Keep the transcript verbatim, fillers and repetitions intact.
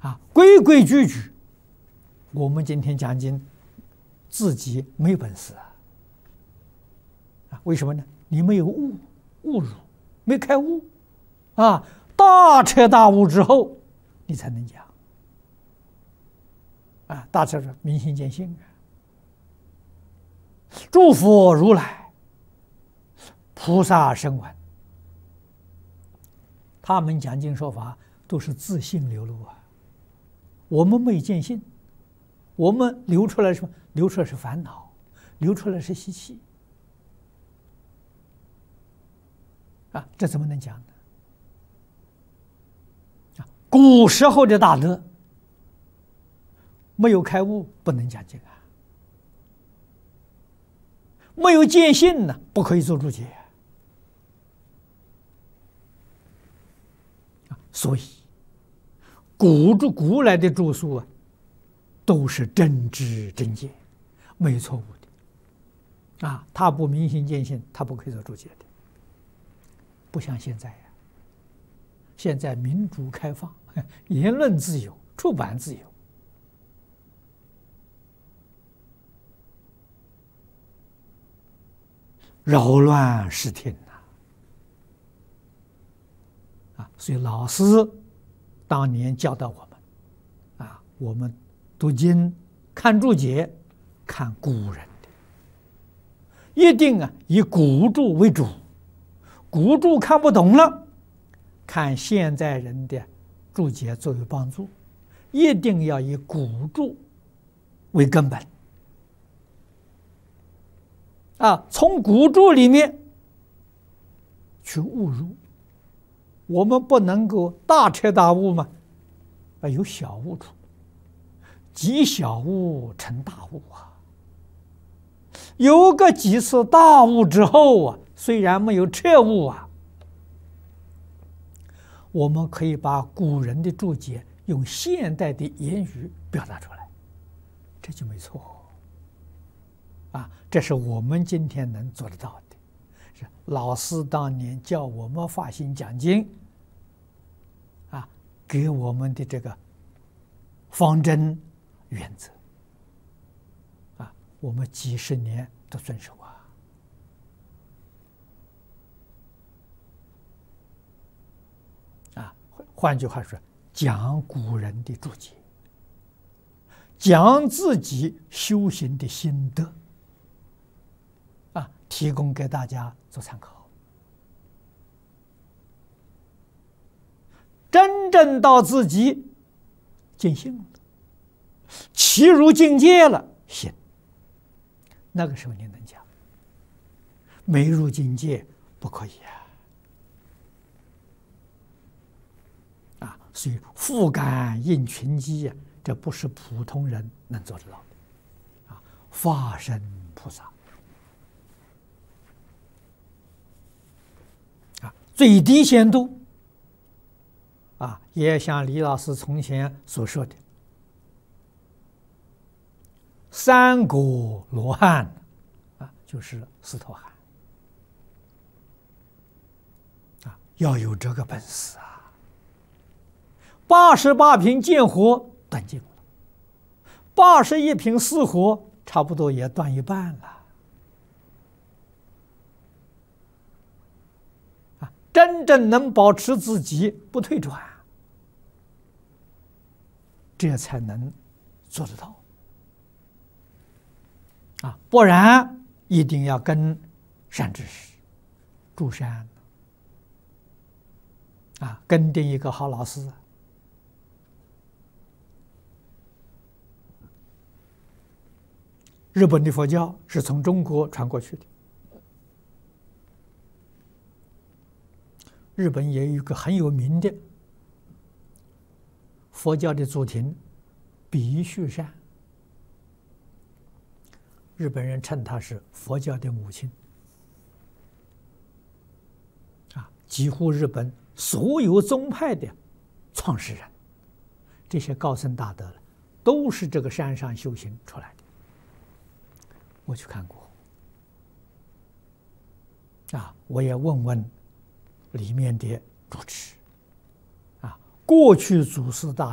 啊，规规矩矩。我们今天讲经，自己没本事啊！啊，为什么呢？你没有悟，悟入，没开悟，啊，大彻大悟之后，你才能讲。啊，大彻是明心见性啊！诸佛如来、菩萨声闻，他们讲经说法都是自性流露啊。我们没见性，我们流出来什么？流出来是烦恼，流出来是习气。啊，这怎么能讲呢？啊，古时候的大德没有开悟，不能讲经啊。没有见性呢，不可以做注解。所以，古著古来的著述啊，都是真知真见，没有错误的。啊，他不明心见性，他不可以做注解的。不像现在呀、啊，现在民主开放，言论自由，出版自由。扰乱视听呐！啊，所以老师当年教导我们，啊，我们读经看注解，看古人的，一定啊以古注为主，古注看不懂了，看现在人的注解作为帮助，一定要以古注为根本。啊，从古注里面去悟入，我们不能够大彻大悟嘛，啊，有小悟处，积小悟成大悟啊。有个几次大悟之后啊，虽然没有彻悟啊，我们可以把古人的注解用现代的言语表达出来，这就没错。啊，这是我们今天能做得到的。是老师当年教我们发心讲经，啊，给我们的这个方针原则，啊，我们几十年都遵守啊。啊，换句话说，讲古人的注解，讲自己修行的心得。啊，提供给大家做参考。真正到自己见性了，契入境界了，行，那个时候你能讲。没入境界不可以啊！啊，所以复感应群机呀，这不是普通人能做得到的。啊，法身菩萨。最低限度，啊，也像李老师从前所说的，三果罗汉，啊，就是斯陀含，啊，要有这个本事啊。八十八品见火断尽了，八十一品四火差不多也断一半了。真正能保持自己不退转，这才能做得到啊！不然一定要跟善知识、住山啊，跟定一个好老师。日本的佛教是从中国传过去的。日本也有一个很有名的佛教的祖庭，比须山。日本人称她是佛教的母亲。啊，几乎日本所有宗派的创始人，这些高僧大德了，都是这个山上修行出来的。我去看过。啊，我也问问里面的主持，啊，过去祖师大